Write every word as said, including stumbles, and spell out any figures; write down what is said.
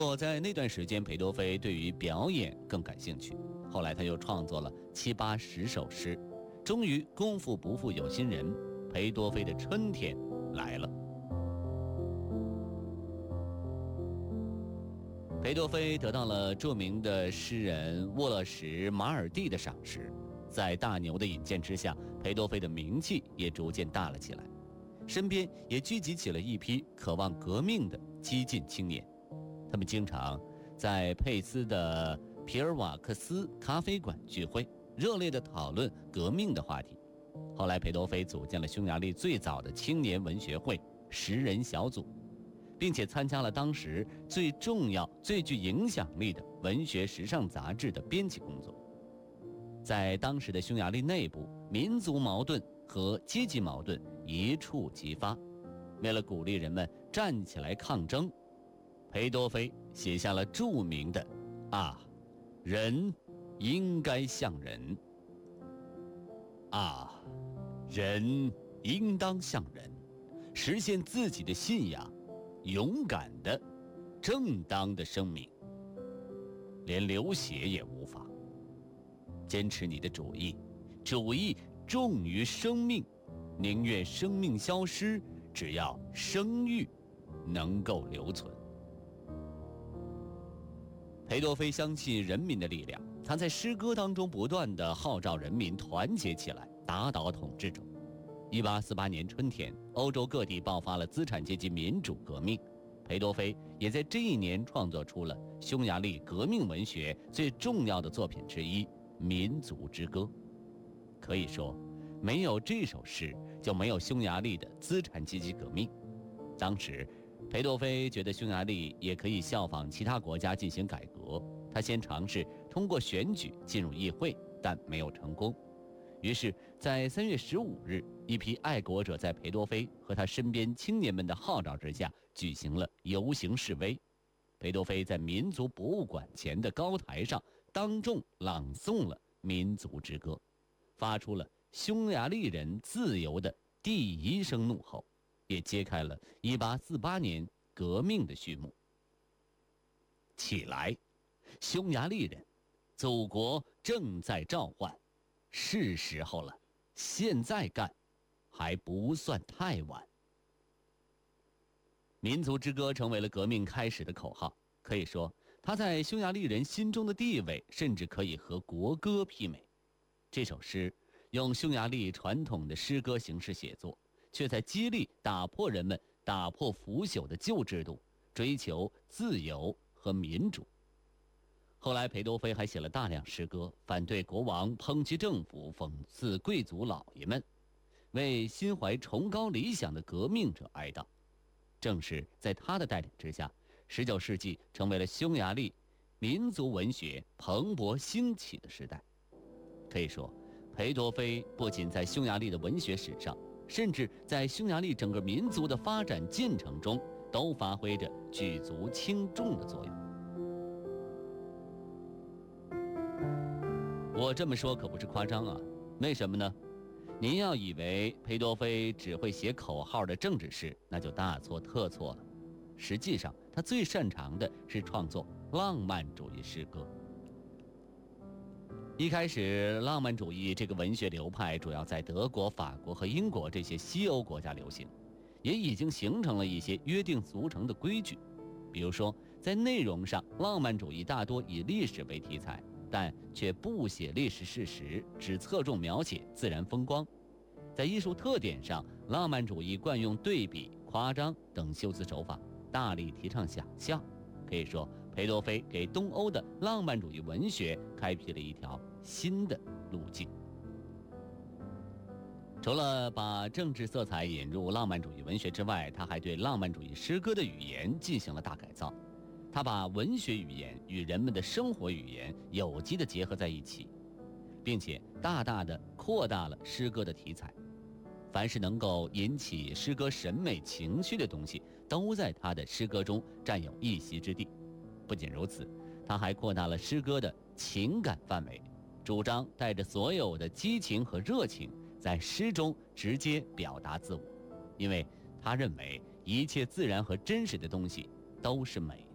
我在那段时间，裴多菲对于表演更感兴趣。后来他又创作了七八十首诗，终于功夫不负有心人，裴多菲的春天来了。裴多菲得到了著名的诗人沃勒什马尔蒂的赏识，在大牛的引荐之下，裴多菲的名气也逐渐大了起来，身边也聚集起了一批渴望革命的激进青年。他们经常在佩斯的皮尔瓦克斯咖啡馆聚会，热烈地讨论革命的话题。后来裴多菲组建了匈牙利最早的青年文学会十人小组，并且参加了当时最重要最具影响力的文学时尚杂志的编辑工作。在当时的匈牙利内部，民族矛盾和阶级矛盾一触即发，为了鼓励人们站起来抗争，裴多菲写下了著名的啊，人应该像人，啊，人应当像人，实现自己的信仰，勇敢的正当的生命，连流血也无法。坚持你的主义，主义重于生命，宁愿生命消失，只要声誉能够留存。裴多菲相信人民的力量，他在诗歌当中不断地号召人民团结起来，打倒统治者。一八四八年春天，欧洲各地爆发了资产阶级民主革命，裴多菲也在这一年创作出了匈牙利革命文学最重要的作品之一《民族之歌》。可以说，没有这首诗，就没有匈牙利的资产阶级革命。当时裴多菲觉得匈牙利也可以效仿其他国家进行改革，他先尝试通过选举进入议会，但没有成功。于是在三月十五日，一批爱国者在裴多菲和他身边青年们的号召之下举行了游行示威。裴多菲在民族博物馆前的高台上当众朗诵了《民族之歌》，发出了匈牙利人自由的第一声怒吼，也揭开了一八四八年革命的序幕。起来，匈牙利人，祖国正在召唤，是时候了，现在干，还不算太晚。民族之歌成为了革命开始的口号，可以说，它在匈牙利人心中的地位甚至可以和国歌媲美。这首诗用匈牙利传统的诗歌形式写作，却在激励打破人们打破腐朽的旧制度，追求自由和民主。后来裴多菲还写了大量诗歌，反对国王，抨击政府，讽刺贵族老爷们，为心怀崇高理想的革命者哀悼。正是在他的带领之下，十九世纪成为了匈牙利民族文学蓬勃兴起的时代。可以说，裴多菲不仅在匈牙利的文学史上，甚至在匈牙利整个民族的发展进程中，都发挥着举足轻重的作用。我这么说可不是夸张啊，为什么呢？您要以为裴多菲只会写口号的政治诗，那就大错特错了。实际上，他最擅长的是创作浪漫主义诗歌。一开始，浪漫主义这个文学流派主要在德国、法国和英国这些西欧国家流行，也已经形成了一些约定俗成的规矩。比如说，在内容上，浪漫主义大多以历史为题材，但却不写历史事实，只侧重描写自然风光。在艺术特点上，浪漫主义惯用对比、夸张等修辞手法，大力提倡想象。可以说，裴多菲给东欧的浪漫主义文学开辟了一条新的路径。除了把政治色彩引入浪漫主义文学之外，他还对浪漫主义诗歌的语言进行了大改造。他把文学语言与人们的生活语言有机地结合在一起，并且大大地扩大了诗歌的题材。凡是能够引起诗歌审美情绪的东西，都在他的诗歌中占有一席之地。不仅如此，他还扩大了诗歌的情感范围，主张带着所有的激情和热情，在诗中直接表达自我，因为他认为一切自然和真实的东西都是美